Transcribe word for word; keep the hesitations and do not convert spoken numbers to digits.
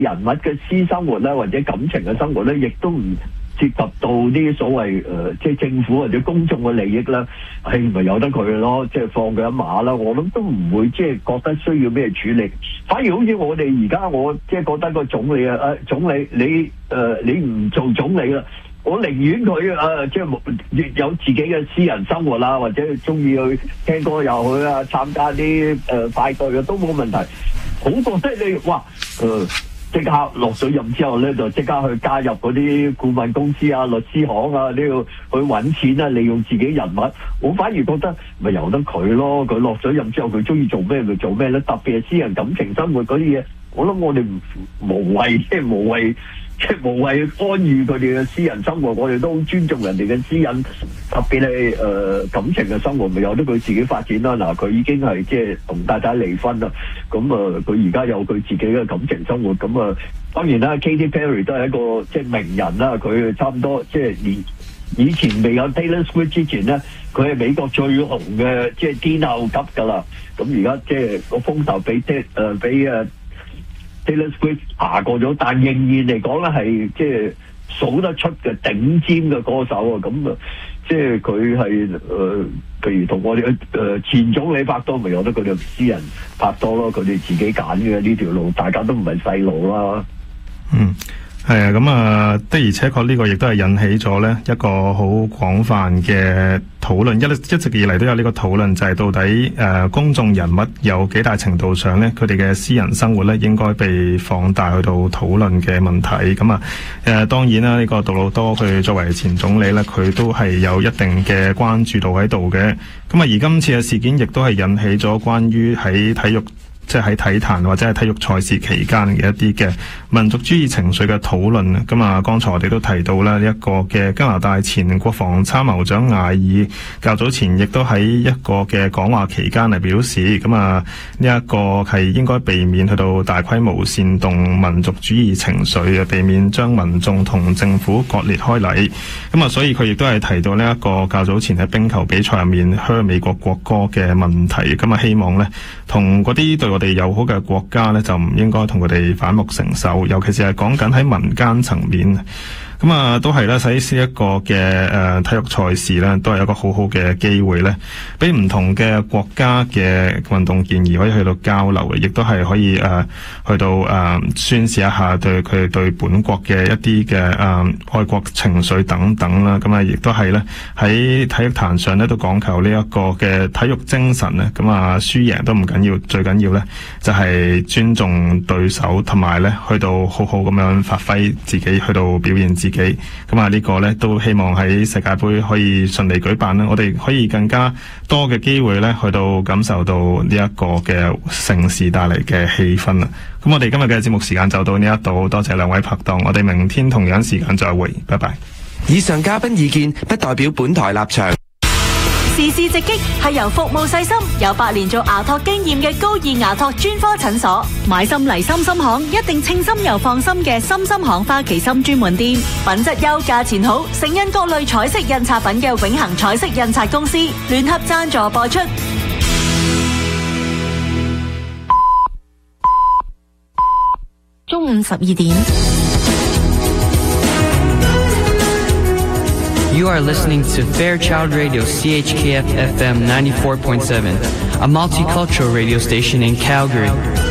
人物嘅私生活咧，或者感情嘅生活咧，亦都唔涉及到啲所謂誒、呃，即係政府或者公眾嘅利益啦，係咪由得佢咯？即係放佢一馬啦。我諗都唔會即係覺得需要咩處理。反而好似我哋而家，我即係覺得個總理啊，誒、呃、總理你誒、呃、你唔做總理啦，我寧願佢誒即係有自己嘅私人生活啦，或者中意去聽歌又去啊，參加啲誒派對啊，都冇問題。好過即係你哇誒。呃即刻落咗任之後咧，就即刻去加入嗰啲顧問公司啊、律師行啊，呢度去揾錢啊，利用自己人物。我反而覺得咪由得佢咯，佢落咗任之後，佢中意做咩咪做咩咧。特別係私人感情生活嗰啲嘢，我諗我哋無謂即係無謂即係無謂干預佢哋嘅私人生活。我哋都好尊重人哋嘅私隱，特別係誒、呃、感情嘅生活，咪由得佢自己發展啦。嗱，佢已經係即係同太太離婚啦，咁啊佢而家有佢自己嘅感情生活，咁啊當然啦 ，Katy Perry 都係一個即係名人啦，佢差唔多即係連以前未有 Taylor Swift 之前咧，佢係美國最紅嘅即係天后級噶啦。咁而家即係個風頭俾即係誒俾誒 Taylor Swift 爬過咗，但仍然嚟講咧係即係數得出嘅頂尖嘅歌手啊！咁啊，即係佢係誒，譬如同我哋嘅誒前總理拍拖，咪由得佢哋私人拍拖咯，佢哋自己揀嘅呢條路，大家都唔係細路啦。 嗯。係啊，咁啊的而且確呢個亦都係引起咗呢一個好廣泛嘅討論，一一直以嚟都有呢個討論，就係到底誒、呃、公眾人物有幾大程度上呢，佢哋嘅私人生活呢應該被放大去到討論嘅問題。咁啊誒當然啦，呢、這個杜魯多佢作為前總理呢，佢都係有一定嘅關注度喺度嘅。咁啊而今次嘅事件亦都係引起咗關於喺體育。即係喺體壇或者係體育賽事期間嘅一啲嘅民族主義情緒嘅討論。咁啊，剛才我哋都提到啦，呢一個嘅加拿大前國防參謀長艾爾較早前亦都喺一個嘅講話期間嚟表示，咁啊呢一個係應該避免去到大規模煽動民族主義情緒，避免將民眾同政府割裂開嚟。咁啊，所以佢亦都係提到呢一個較早前喺冰球比賽入面噓美國國歌嘅問題。咁啊，希望呢同嗰啲對我哋友好嘅國家呢，就唔應該同佢哋反目成仇，尤其是係講緊喺民間層面。咁啊，都係啦，使呢一個嘅誒、呃、體育賽事呢，都係一個好好嘅機會呢，俾唔同嘅國家嘅運動健兒可以去到交流嘅，亦都係可以誒、呃、去到誒、呃、宣示一下對佢哋對本國嘅一啲嘅誒愛國情緒等等啦。咁啊，亦都係呢喺體育壇上呢，都講求呢一個嘅體育精神呢。咁啊，輸贏都唔緊要，最緊要呢就係、是、尊重對手，同埋呢去到好好咁樣發揮自己，去到表現自己。咁啊，呢個呢都希望喺世界盃可以順利舉辦啦，我哋可以更加多嘅機會呢去到感受到呢一個嘅盛事帶嚟嘅氣氛啦。咁我哋今日嘅節目時間就到呢一度，多謝兩位拍檔，我哋明天同樣時間再會，拜拜。 以上嘉賓意見不代表本台立場。 時事直擊係由服務細心、有八年做牙托經驗嘅高爾牙托專科診所，買心嚟心心行，一定稱心又放心嘅心心行花旗參專門店，品質優、價錢好，盛印各類彩色印刷品嘅永恆彩色印刷公司聯合贊助播出。 中午十二點。 You are listening to Fairchild Radio C H K F F M ninety-four point seven, a multicultural radio station in Calgary.